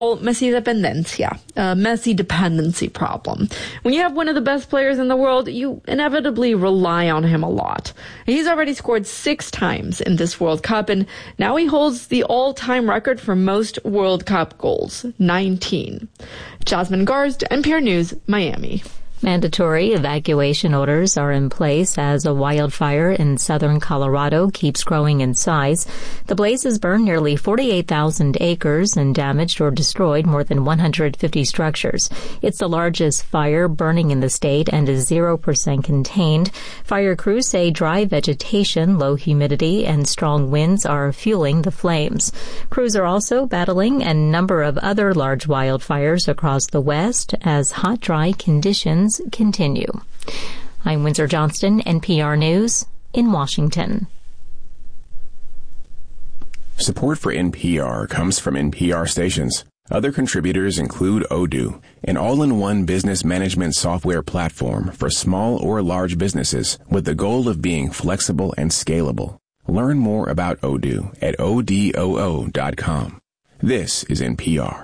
Messi dependencia, Messi dependency problem. When you have one of the best players in the world, you inevitably rely on him a lot. He's already scored 6 times in this World Cup, and now he holds the all-time record for most World Cup goals, 19. Jasmine Garst, NPR News, Miami. Mandatory evacuation orders are in place as a wildfire in southern Colorado keeps growing in size. The blazes burned nearly 48,000 acres and damaged or destroyed more than 150 structures. It's the largest fire burning in the state and is 0% contained. Fire crews say dry vegetation, low humidity, and strong winds are fueling the flames. Crews are also battling a number of other large wildfires across the West as hot, dry conditions continue. I'm Windsor Johnston, NPR News in Washington. Support for NPR comes from NPR stations. Other contributors include Odoo, an all-in-one business management software platform for small or large businesses with the goal of being flexible and scalable. Learn more about Odoo at odoo.com. This is NPR.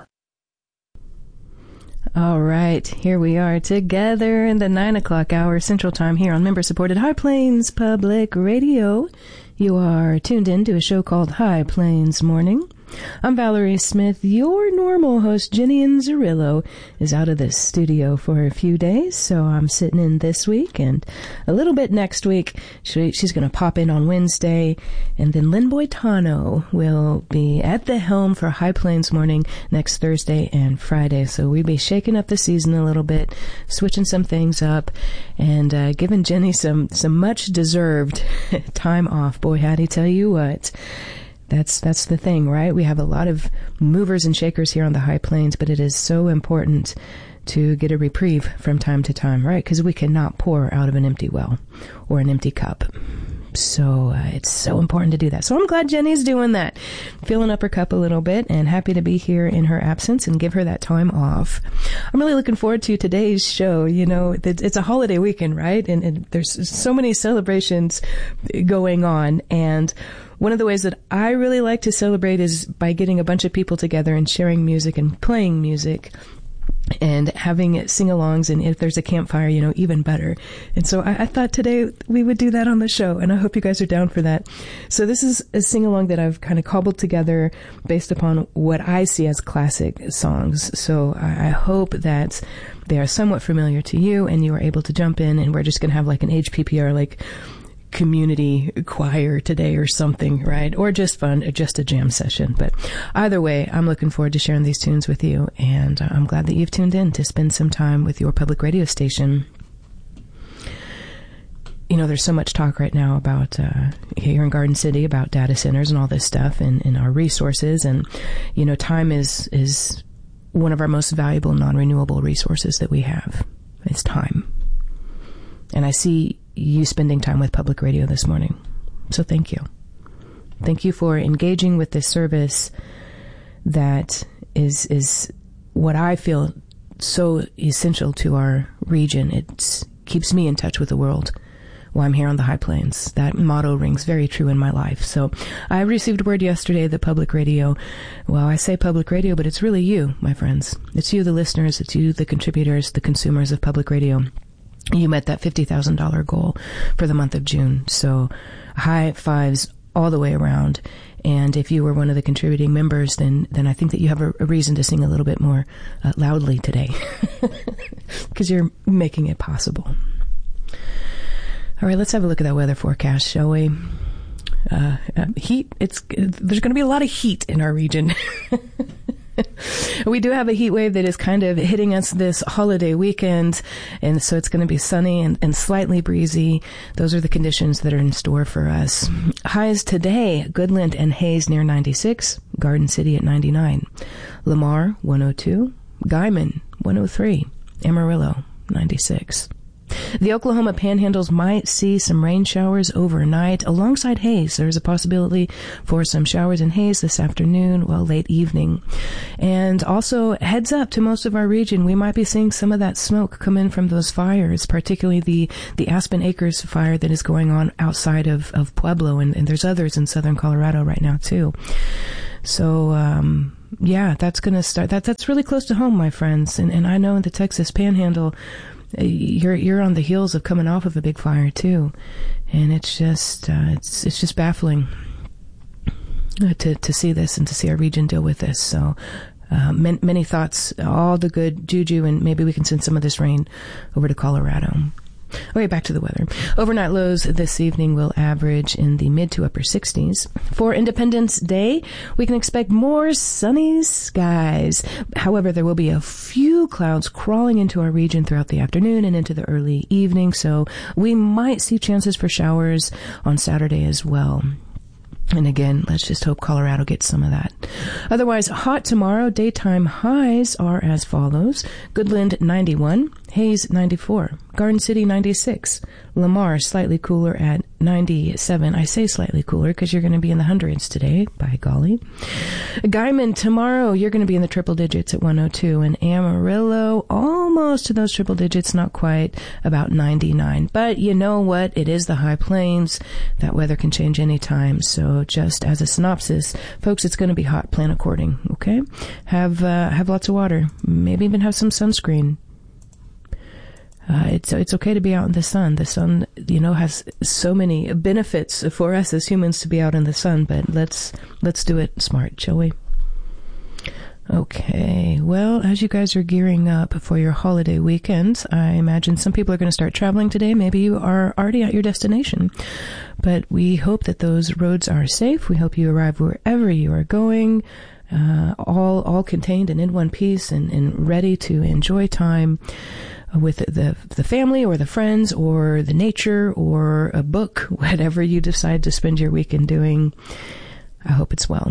All right, here we are together in the 9 o'clock hour Central Time here on member-supported High Plains Public Radio. You are tuned in to a show called High Plains Morning. I'm Valerie Smith. Your normal host, Jenny Inzerillo, is out of the studio for a few days, so I'm sitting in this week and a little bit next week. She's going to pop in on Wednesday, and then Lynn Boitano will be at the helm for High Plains Morning next Thursday and Friday. So we'll be shaking up the season a little bit, switching some things up, and giving Jenny some much-deserved time off. Boy, howdy, tell you what. That's the thing, right? We have a lot of movers and shakers here on the High Plains, but it is so important to get a reprieve from time to time, right? Because we cannot pour out of an empty well or an empty cup. So it's so important to do that. So I'm glad Jenny's doing that, filling up her cup a little bit, and happy to be here in her absence and give her that time off. I'm really looking forward to today's show. You know, it's a holiday weekend, right? And there's so many celebrations going on. And one of the ways that I really like to celebrate is by getting a bunch of people together and sharing music and playing music and having sing-alongs, and if there's a campfire, you know, even better. And so I thought today we would do that on the show, and I hope you guys are down for that. So this is a sing-along that I've kind of cobbled together based upon what I see as classic songs. So I hope that they are somewhat familiar to you, and you are able to jump in, and we're just going to have like an HPPR, like community choir today or something, right? Or just fun, just a jam session. But either way, I'm looking forward to sharing these tunes with you, and I'm glad that you've tuned in to spend some time with your public radio station. You know, there's so much talk right now about here in Garden City about data centers and all this stuff and our resources, and you know, time is one of our most valuable non-renewable resources that we have. It's time. And I see you spending time with public radio this morning. So thank you. Thank you for engaging with this service that is what I feel so essential to our region. It keeps me in touch with the world while I'm here on the High Plains. That motto rings very true in my life. So I received word yesterday that public radio, well, I say public radio, but it's really you, my friends. It's you, the listeners. It's you, the contributors, the consumers of public radio. You met that $50,000 goal for the month of June. So high fives all the way around. And if you were one of the contributing members, then I think that you have a reason to sing a little bit more loudly today because you're making it possible. All right, let's have a look at that weather forecast, shall we? Heat. There's going to be a lot of heat in our region. We do have a heat wave that is kind of hitting us this holiday weekend, and so it's going to be sunny and slightly breezy. Those are the conditions that are in store for us. Highs today, Goodland and Hayes near 96, Garden City at 99, Lamar 102, Guyman 103, Amarillo 96. The Oklahoma Panhandles might see some rain showers overnight alongside haze. There's a possibility for some showers and haze this afternoon, well, late evening. And also, heads up to most of our region, we might be seeing some of that smoke come in from those fires, particularly the Aspen Acres fire that is going on outside of Pueblo, and there's others in southern Colorado right now, too. So, Yeah, that's going to start. That's really close to home, my friends. And I know in the Texas Panhandle, you're on the heels of coming off of a big fire too, and it's just baffling to see this and to see our region deal with this. So many thoughts, all the good juju, and maybe we can send some of this rain over to Colorado. Okay, back to the weather. Overnight lows this evening will average in the mid to upper 60s. For Independence Day, we can expect more sunny skies. However, there will be a few clouds crawling into our region throughout the afternoon and into the early evening, so we might see chances for showers on Saturday as well. And again, let's just hope Colorado gets some of that. Otherwise, hot tomorrow. Daytime highs are as follows. Goodland, 91. Hayes, 94. Garden City, 96. Lamar, slightly cooler at 97. I say slightly cooler because you're going to be in the hundreds today, by golly. Guyman, tomorrow, you're going to be in the triple digits at 102. And Amarillo, almost to those triple digits, not quite, about 99. But you know what? It is the high plains. That weather can change anytime. So just as a synopsis, folks, it's going to be hot. Plan according, okay? Have lots of water. Maybe even have some sunscreen. It's okay to be out in the sun. The sun, has so many benefits for us as humans to be out in the sun, but let's do it smart, shall we? Okay, well, as you guys are gearing up for your holiday weekends, I imagine some people are going to start traveling today. Maybe you are already at your destination, but we hope that those roads are safe. We hope you arrive wherever you are going, all contained and in one piece and ready to enjoy time with the family or the friends or the nature or a book, whatever you decide to spend your weekend doing. I hope it's well.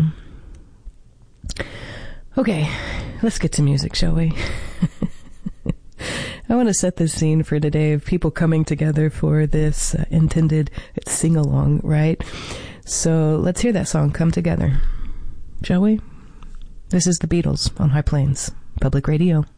Okay, let's get to music, shall we? I want to set the scene for today of people coming together for this intended sing-along, right? So let's hear that song, Come Together, shall we? This is the Beatles on High Plains Public Radio.